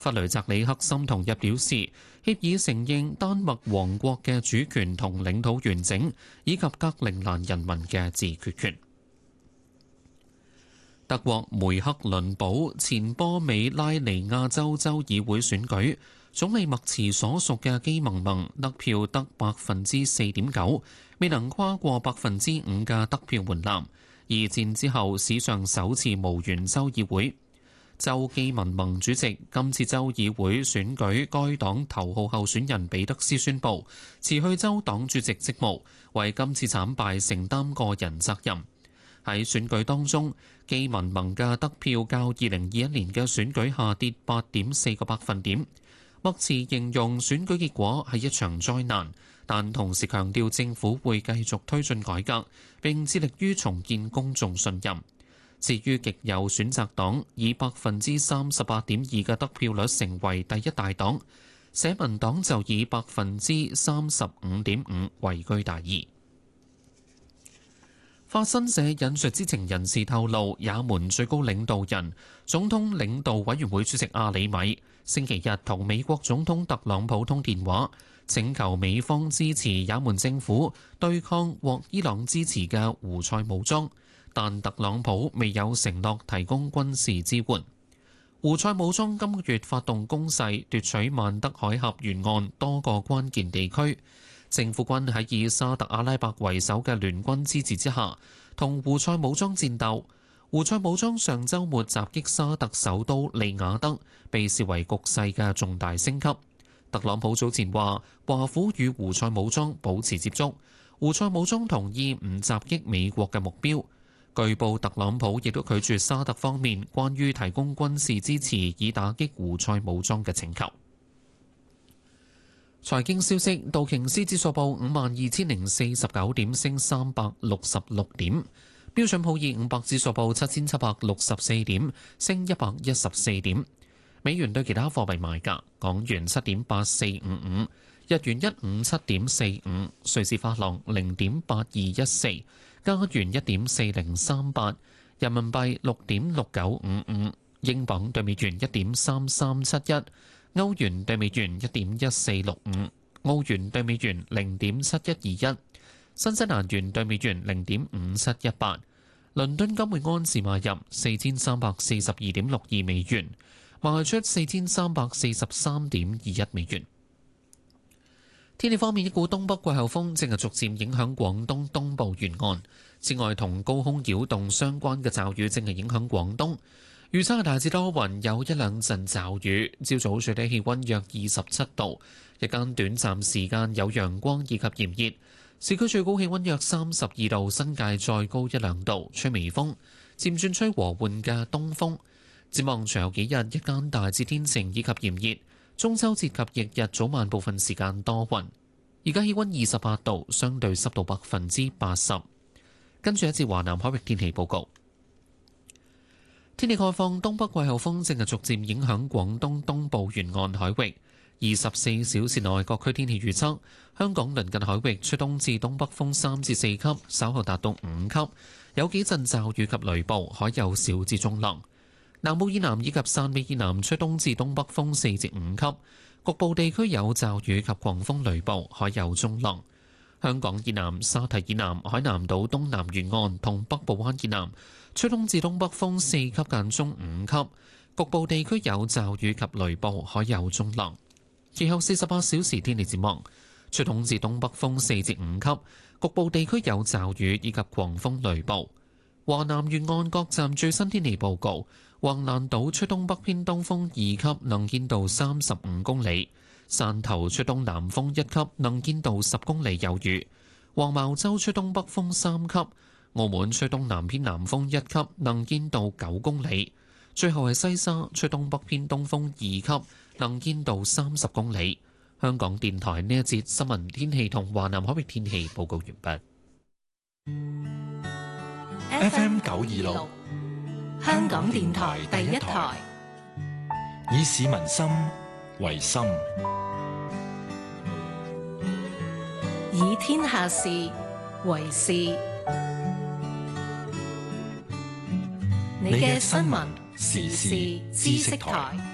弗雷澤里克森同日表示，協議承認丹麥王國嘅主權同領土完整，以及格陵蘭人民嘅自決權。德國梅克倫堡前波美拉尼亞州州議會選舉，總理默茨所屬嘅基民盟得票得4.9%，未能跨過5%嘅得票門檻。二戰之後史上首次無緣州議會。州基民盟主席今次州議會選舉該黨頭號候選人彼得斯宣布辭去州黨主席職務，為今次慘敗承擔個人責任。喺選舉當中，基民盟嘅得票較2021年嘅選舉下跌8.4個百分點。默茨形容選舉結果係一場災難，但同時強調政府會繼續推進改革，並致力於重建公眾信任。至於極右選擇黨以38.2%嘅得票率成為第一大黨，社民黨就以35.5%位居第二。法新社引述知情人士透露，也門最高領導人、總統領導委員會主席阿里米星期日同美國總統特朗普通電話，請求美方支持也門政府對抗獲伊朗支持嘅胡塞武裝。但特朗普未有承諾提供軍事支援。胡塞武裝今個月發動攻勢，奪取曼德海峽沿岸多個關鍵地區。政府軍喺以沙特阿拉伯為首嘅聯軍支持之下，同胡塞武裝戰鬥。胡塞武裝上週末襲擊沙特首都利雅得，被視為局勢嘅重大升級。特朗普早前話，華府與胡塞武裝保持接觸，胡塞武裝同意唔襲擊美國嘅目標。據報，特朗普亦都拒絕沙特方面關於提供軍事支持以打擊胡塞武裝嘅請求。財經消息：道瓊斯指數報52,049點，升366點；標準普爾500指數報7,764點，升114點。美元對其他貨幣賣價：港元7.8455，日元157.45，瑞士法郎0.8214。加元1.4038，人民幣6.6955，英鎊對美元1.3371，歐元對美元1.1465，澳元對美元0.7121，新西蘭元對美元0.5718。倫敦金每安士買入4342.62美元，賣出4343.21美元。天氣方面，一股東北季候風正係逐漸影響廣東東部沿岸。此外，同高空擾動相關嘅驟雨正係影響廣東。預測係大致多雲，有一兩陣驟雨。朝早最低氣溫約27度，日間短暫時間有陽光以及炎熱。市區最高氣溫約32度，新界再高一兩度，吹微風，漸轉吹和緩嘅東風。展望隨後幾日，日間大致天晴以及炎熱。中秋節及翌日早晚部分時間多雲，而家氣溫28度，相對濕度80%。跟住一節華南海域天氣報告。天氣概況：東北季候風正係逐漸影響廣東東部沿岸海域。24小時內各區天氣預測：香港鄰近海域吹東至東北風3至4級，稍後達到5級，有幾陣驟雨及雷暴，海有小至中浪。南澳以南以及汕尾以南吹東至東北風4至5級，局部地區有驟雨及狂風雷暴，海有中浪。香港以南、沙堤以南、海南島東南沿岸同北部灣以南吹東至東北風4級間中5級，局部地區有驟雨及雷暴，海有中浪。其後48小時天氣展望，吹東至東北風4至5級，局部地區有驟雨以及狂風雷暴。華南沿岸各站最新天氣報告。橫瀾島吹東北偏東風2級，能見度35公里；汕頭吹東南風1級，能見度10公里有餘；黃茅洲吹東北風3級；澳門吹東南偏南風1級，能見度9公里；最後係西沙吹東北偏東風2級，能見度30公里。香港電台呢一節新聞天氣同華南海域天氣報告完畢。 FM 926香港電台第一台，以市民心為心， 以天下事為事。你嘅新聞時事知識台。